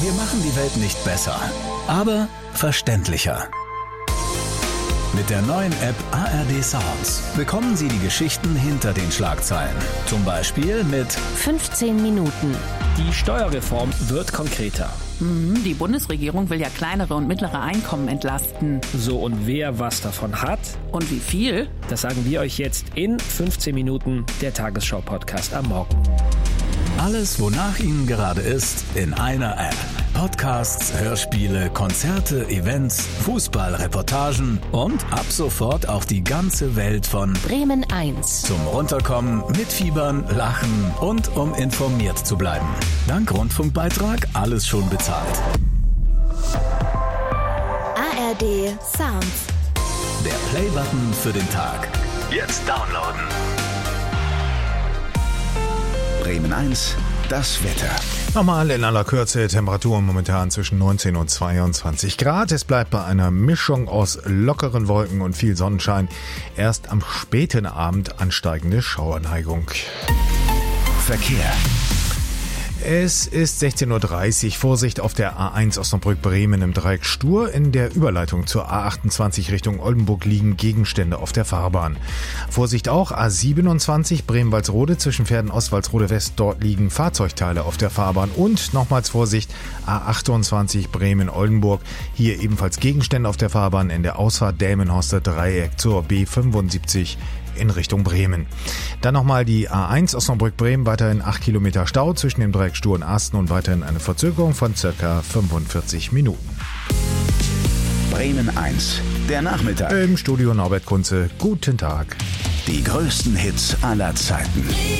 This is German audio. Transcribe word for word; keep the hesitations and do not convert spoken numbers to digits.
Wir machen die Welt nicht besser, aber verständlicher. Mit der neuen App A R D Sounds bekommen Sie die Geschichten hinter den Schlagzeilen. Zum Beispiel mit fünfzehn Minuten. Die Steuerreform wird konkreter. Mhm, die Bundesregierung will ja kleinere und mittlere Einkommen entlasten. So, und wer was davon hat? Und wie viel? Das sagen wir euch jetzt in fünfzehn Minuten, der Tagesschau-Podcast am Morgen. Alles, wonach Ihnen gerade ist, in einer App. Podcasts, Hörspiele, Konzerte, Events, Fußballreportagen und ab sofort auch die ganze Welt von Bremen eins. Zum Runterkommen, mitfiebern, lachen und um informiert zu bleiben. Dank Rundfunkbeitrag alles schon bezahlt. A R D Sounds. Der Play-Button für den Tag. Jetzt downloaden. Bremen eins, das Wetter. Nochmal in aller Kürze, Temperaturen momentan zwischen neunzehn und zweiundzwanzig Grad. Es bleibt bei einer Mischung aus lockeren Wolken und viel Sonnenschein. Erst am späten Abend ansteigende Schauerneigung. Verkehr. Es ist sechzehn Uhr dreißig. Vorsicht auf der A eins Osnabrück-Bremen im Dreieck Stur. In der Überleitung zur A achtundzwanzig Richtung Oldenburg liegen Gegenstände auf der Fahrbahn. Vorsicht auch A siebenundzwanzig Bremen-Walsrode zwischen Pferden-Ost, West. Dort liegen Fahrzeugteile auf der Fahrbahn. Und nochmals Vorsicht A achtundzwanzig Bremen-Oldenburg. Hier ebenfalls Gegenstände auf der Fahrbahn in der Ausfahrt Delmenhorster Dreieck zur B fünfundsiebzig in Richtung Bremen. Dann nochmal die A eins Osnabrück-Bremen, weiterhin acht Kilometer Stau zwischen dem Dreieck Stur und Asten und weiterhin eine Verzögerung von ca. fünfundvierzig Minuten. Bremen eins, der Nachmittag. Im Studio Norbert Kunze, guten Tag. Die größten Hits aller Zeiten.